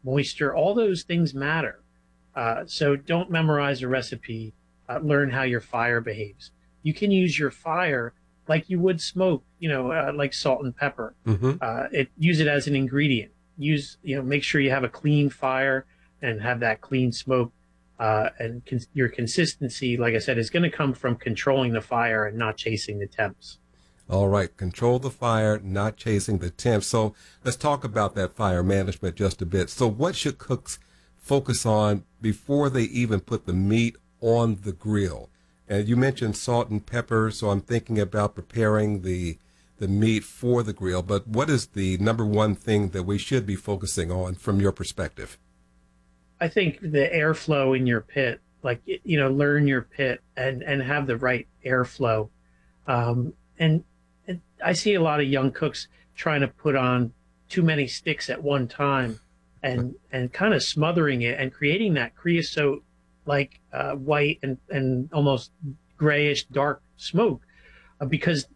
moisture, all those things matter. So don't memorize a recipe. Learn how your fire behaves. You can use your fire like you would smoke, like salt and pepper. Hmm. Use it as an ingredient. Make sure you have a clean fire and have that clean smoke. Your consistency, like I said, is going to come from controlling the fire and not chasing the temps. All right. Control the fire, not chasing the temp. So let's talk about that fire management just a bit. So what should cooks focus on before they even put the meat on the grill? And you mentioned salt and pepper, so I'm thinking about preparing the meat for the grill. But what is the number one thing that we should be focusing on from your perspective? I think the airflow in your pit, learn your pit and have the right airflow. And I see a lot of young cooks trying to put on too many sticks at one time and kind of smothering it and creating that creosote white and almost grayish dark smoke. Because,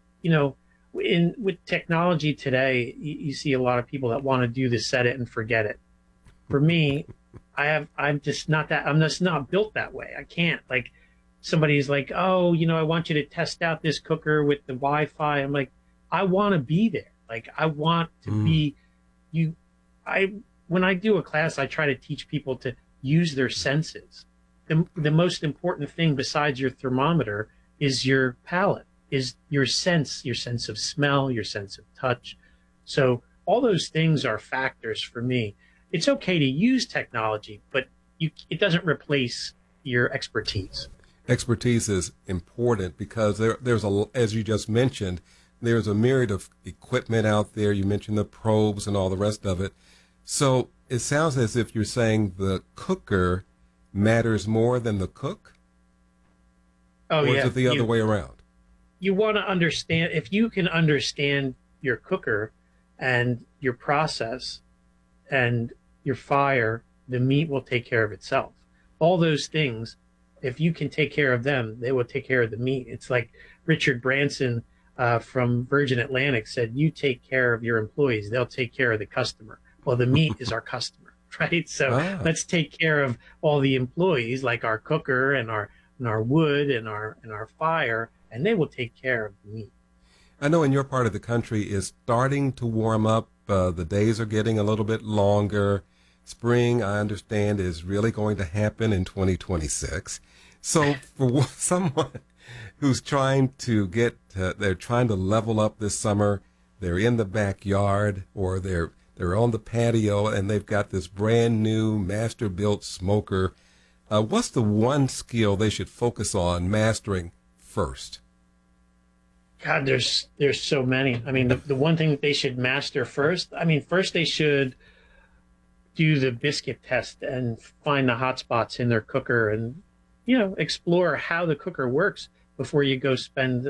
with technology today, you see a lot of people that want to do the set it and forget it. For me, I'm just not built that way. I can't. Like, somebody's like, oh, I want you to test out this cooker with the Wi-Fi. I'm like, I want to be there. Like, I want to be when I do a class, I try to teach people to use their senses. The most important thing besides your thermometer is your palate, is your sense of smell, your sense of touch. So all those things are factors for me. It's okay to use technology, but it doesn't replace your expertise. Expertise is important because as you just mentioned, there's a myriad of equipment out there. You mentioned the probes and all the rest of it. So it sounds as if you're saying the cooker matters more than the cook? Oh, or yeah. Is it the other way around? You want to understand, if you can understand your cooker and your process and your fire, the meat will take care of itself. All those things, if you can take care of them, they will take care of the meat. It's like Richard Branson from Virgin Atlantic said, you take care of your employees, they'll take care of the customer. Well, the meat is our customer, right? So let's take care of all the employees, like our cooker and our wood and our fire, and they will take care of the meat. I know in your part of the country is starting to warm up. The days are getting a little bit longer. Spring, I understand, is really going to happen in 2026. So for someone who's trying to they're trying to level up this summer, they're in the backyard or they're on the patio and they've got this brand new master built smoker. What's the one skill they should focus on mastering first? God, there's so many. I mean, the one thing that they should master first, first they should do the biscuit test and find the hot spots in their cooker and, explore how the cooker works before you go spend,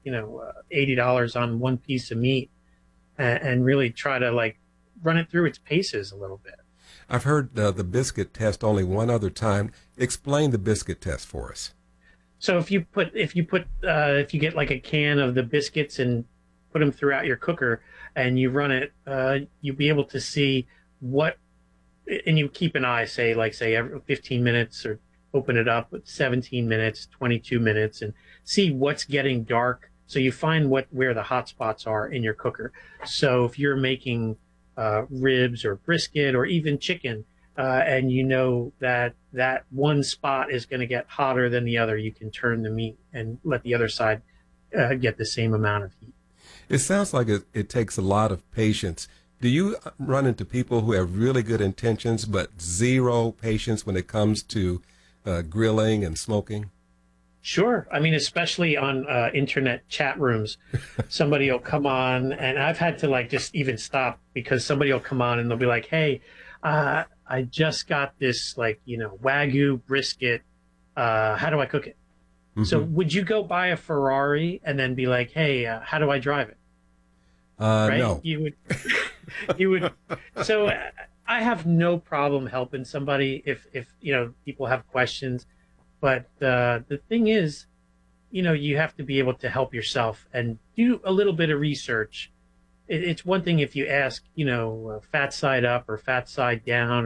$80 on one piece of meat and really try to run it through its paces a little bit. I've heard the biscuit test only one other time. Explain the biscuit test for us. So if you get like a can of the biscuits and put them throughout your cooker and you run it, you'll be able to see what, and you keep an eye, say every 15 minutes or open it up at 17 minutes, 22 minutes and see what's getting dark. So you find where the hot spots are in your cooker. So if you're making ribs or brisket or even chicken, and you know that one spot is going to get hotter than the other, you can turn the meat and let the other side get the same amount of heat. It sounds like it takes a lot of patience. Do you run into people who have really good intentions but zero patience when it comes to grilling and smoking? Sure. Especially on internet chat rooms, somebody will come on, and I've had to just even stop because somebody will come on and they'll be like, hey, I just got this Wagyu brisket. How do I cook it? Mm-hmm. So would you go buy a Ferrari and then be like, hey, how do I drive it? Right? No. You would. So I have no problem helping somebody if people have questions. But the thing is, you have to be able to help yourself and do a little bit of research. It's one thing if you ask, fat side up or fat side down